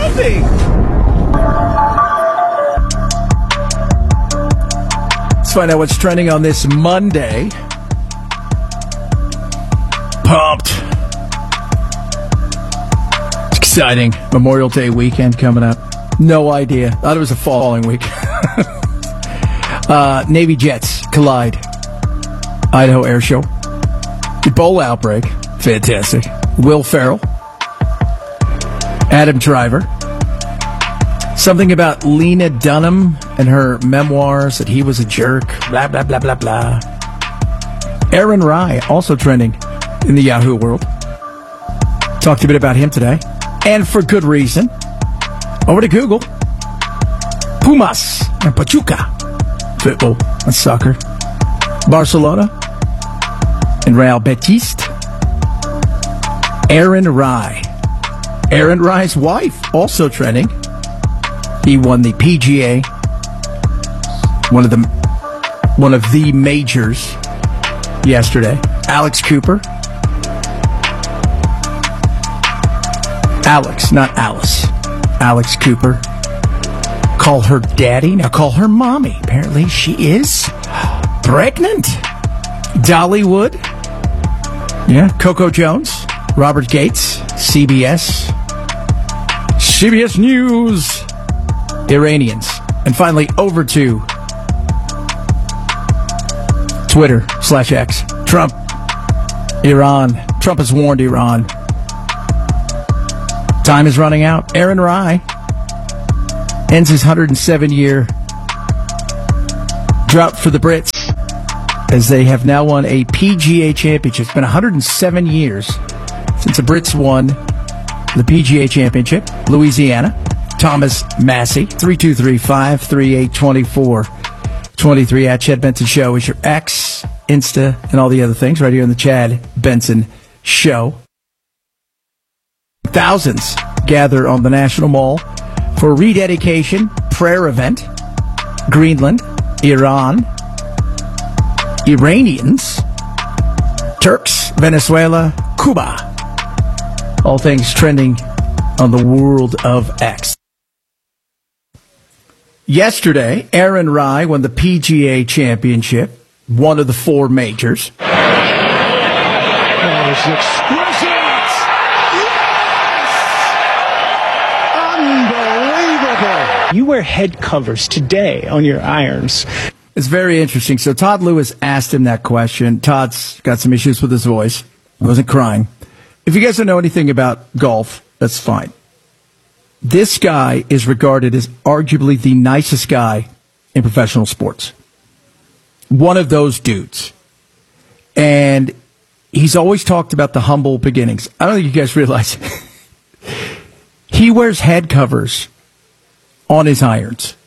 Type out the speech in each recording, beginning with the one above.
moving. Let's find out what's trending on this Monday. Pumped. It's exciting. Memorial Day weekend coming up. No idea. Thought it was a following week. Navy jets collide. Idaho Air Show. Ebola outbreak. Fantastic. Will Ferrell. Adam Driver. Something about Lena Dunham and her memoirs that he was a jerk. Blah, blah, blah, blah, blah. Aaron Rye, also trending in the Yahoo world. Talked a bit about him today. And for good reason. Over to Google. Pumas and Pachuca. Football and soccer. Barcelona and Real Betis. Aaron Rye. Aaron Rye's wife, also trending. He won the PGA, one of the majors yesterday. Alex Cooper. Alex, not Alice. Alex Cooper. Call her daddy. Now call her mommy. Apparently she is pregnant. Dollywood. Yeah. Coco Jones. Robert Gates. CBS. CBS News. Iranians. And finally, over to Twitter/X. Trump. Iran. Trump has warned Iran. Time is running out. Aaron Rye ends his 107-year drought for the Brits as they have now won a PGA championship. It's been 107 years since the Brits won the PGA championship. Louisiana. Thomas Massey. 323-538-2423 at Chad Benson Show is your X, Insta, and all the other things right here on the Chad Benson Show. Thousands gather on the National Mall for a rededication prayer event. Greenland, Iran, Iranians, Turks, Venezuela, Cuba. All things trending on the world of X. Yesterday, Aaron Rye won the PGA Championship, one of the four majors. That was exquisite! Unbelievable! You wear head covers today on your irons. It's very interesting. So Todd Lewis asked him that question. Todd's got some issues with his voice. He wasn't crying. If you guys don't know anything about golf, that's fine. This guy is regarded as arguably the nicest guy in professional sports. One of those dudes. And he's always talked about the humble beginnings. I don't think you guys realize he wears head covers on his irons.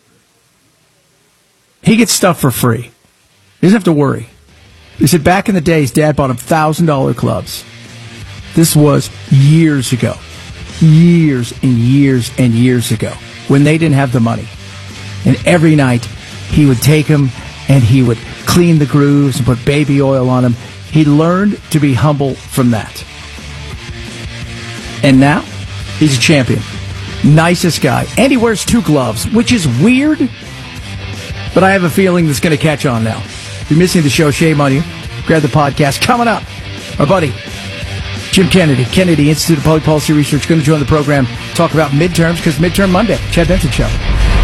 He gets stuff for free. He doesn't have to worry. He said back in the day, his dad bought him $1,000 clubs. This was years ago. Years and years and years ago, when they didn't have the money. And every night, he would take them and he would clean the grooves and put baby oil on them. He learned to be humble from that. And now, he's a champion. Nicest guy. And he wears 2 gloves, which is weird, but I have a feeling that's going to catch on now. If you're missing the show, shame on you. Grab the podcast. Coming up, our buddy, Jim Kennedy, Kennedy Institute of Public Policy Research, going to join the program, talk about midterms, because midterm Monday, Chad Benson Show.